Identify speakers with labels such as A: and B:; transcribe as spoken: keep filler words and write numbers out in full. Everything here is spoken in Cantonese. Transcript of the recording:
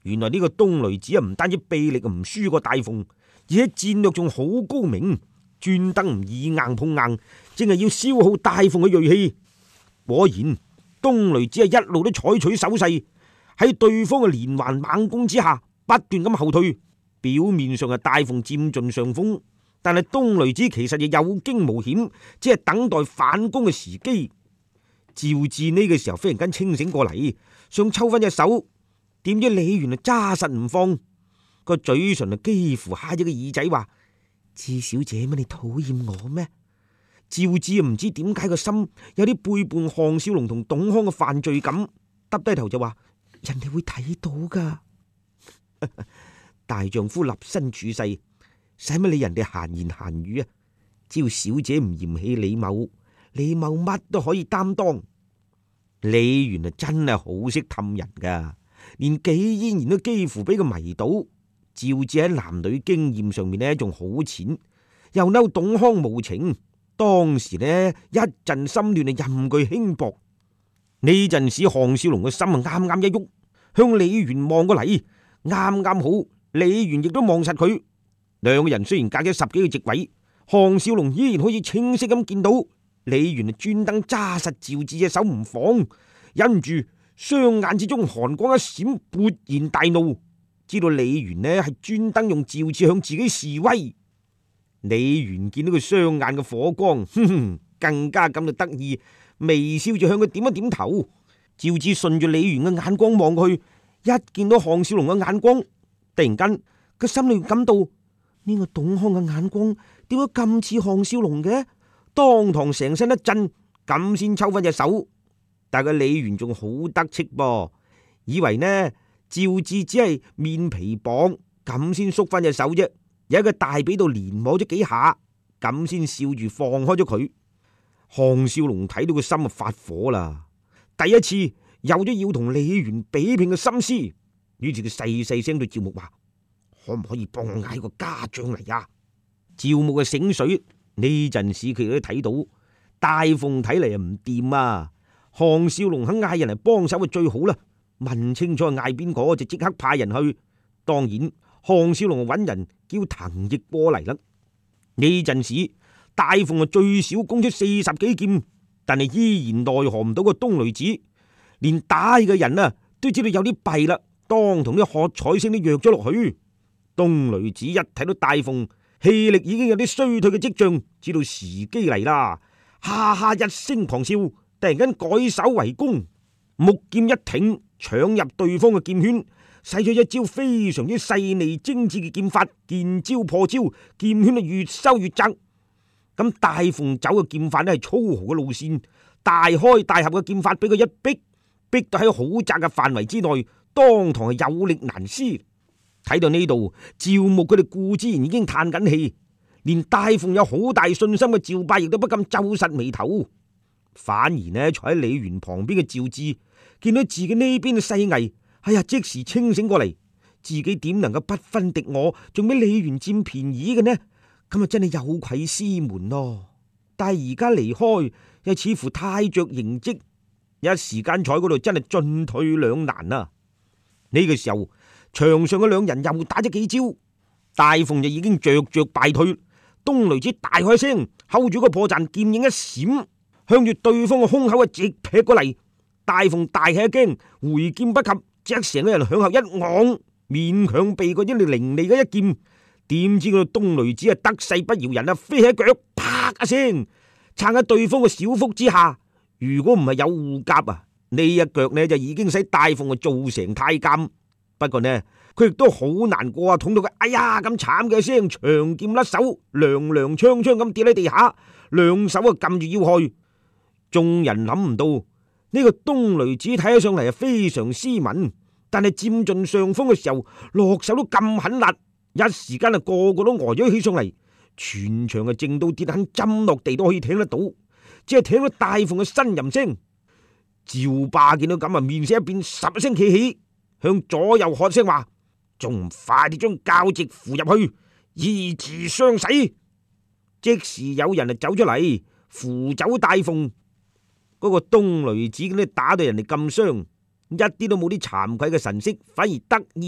A: 原來呢個東雷子啊，唔單止臂力唔輸過大鳳，而且戰略仲好高明，專登唔以硬碰硬，正係要消耗大鳳嘅銳氣。果然，東雷子係一路都採取守勢，喺對方嘅連環猛攻之下，不斷咁後退。表面上係大鳳佔盡上風，但係東雷子其實亦有驚無險，只係等待反攻嘅時機。趙志呢個時候忽然間清醒過嚟，想抽翻隻手，點知李元啊揸實唔放，個嘴唇啊幾乎揩咗個耳仔，話：趙小姐乜你討厭我咩？趙志啊唔知點解個心有啲背叛項少龍同董康嘅犯罪感，耷低頭就話：人哋會睇到噶。大丈夫立身處世，使乜理人哋閒言閒語啊？只要小姐唔嫌棄李某，李某乜都可以擔當。李元啊真係好識氹人噶，連紀嫣然都幾乎俾佢迷倒。趙志喺男女經驗上面呢仲好淺，又嬲董康無情，當時呢一陣心亂啊任佢輕薄。呢陣時項少龍嘅心啊啱啱一喐，向李元望過嚟，啱啱好。李元亦都望實佢，兩個人雖然隔咗十幾個席位，項少龍依然可以清晰咁見到李元專登揸實趙志隻手唔放，忍唔住雙眼之中寒光一閃，勃然大怒，知道李元呢係專登用趙志向自己示威。李元見到佢雙眼嘅火光，哼哼，更加感到得意，微笑住向佢點一點頭。趙志順住李元嘅眼光望過去，一見到項少龍嘅眼光，突然間，佢心裏感到呢個董康嘅眼光點解咁似項少龍嘅？當堂成身一震，咁先抽翻隻手。但係個李元仲好得戚噃，以為呢趙志只係面皮薄，咁先縮翻隻手啫。有一個大髀度連摸咗幾下，咁先笑住放開咗佢。項少龍睇到個心啊發火啦，第一次有咗要同李元比拼嘅心思。於是佢細細聲對趙牧話：可唔可以幫我嗌個家將嚟啊？趙牧嘅醒水，呢陣時佢都睇到大鳳睇嚟啊唔掂啊！項少龍肯嗌人嚟幫手就最好啦。問清楚嗌邊個就即刻派人去。當然項少龍揾人叫滕毅過嚟啦。呢陣時大鳳啊最少攻出四十幾劍，但係依然奈何唔到個東雷子。連打嘅人啊都知道有啲弊啦。當同啲喝彩聲都弱咗落去，東雷子一睇到大鳳氣力已經有啲衰退嘅跡象，知道時機嚟啦，哈哈一聲狂笑，突然間改手為攻，木劍一挺，搶入對方嘅劍圈，使咗一招非常之細膩精致嘅劍法，見招破招，劍圈啊越收越窄。咁大鳳走嘅劍法呢係粗豪嘅路線，大開大合嘅劍法俾佢一逼，逼到喺好窄嘅範圍之內。當堂係有力難施。睇到呢度，趙牧佢哋固之然已經嘆緊氣，連大鳳有好大信心嘅趙霸亦都不禁皺實眉頭。反而呢坐喺李元旁邊嘅趙志見到自己呢邊嘅勢危，哎呀即時清醒過嚟，自己點能夠不分敵我，仲俾李元佔便宜嘅呢？咁啊真係有愧師門咯。但係而家離開又似乎太着形跡，一時間坐喺嗰度真係進退兩難啊！呢個時候，場上嘅兩人又打咗幾招，大鳳就已經着着敗退。東雷子大開聲，hold住個破綻，劍影一閃，向住對方嘅胸口啊直劈過嚟。大鳳大吃一驚，回劍不及，即刻成個人向後一昂，勉強避過一條凌厲嘅一劍。點知個東雷子啊得勢不饒人啊，飛起一腳，啪一聲撐喺對方嘅小腹之下。如果唔係有護甲啊，呢一腳呢就已經使大鳳啊造成太監。不過呢，佢亦都好難過啊，痛到佢哎呀咁慘嘅一聲，長劍甩手，踉踉蹌蹌咁跌喺地下，兩手啊撳住要害。眾人諗唔到呢個東雷子睇起上嚟係非常斯文，但係佔盡上風嘅時候落手都咁狠辣，一時間啊個個都呆咗起上嚟，全場啊靜到跌肯針落地都可以聽得到，只係聽到大鳳嘅呻吟聲。趙霸見到咁啊，面色一變，十一聲企起，向左右喝聲話：仲唔快啲將教直扶入去，以示相死！即時有人啊走出嚟扶走大鳳。嗰、那個東雷子呢打到人哋咁傷，一啲都冇啲慚愧嘅神色，反而得意。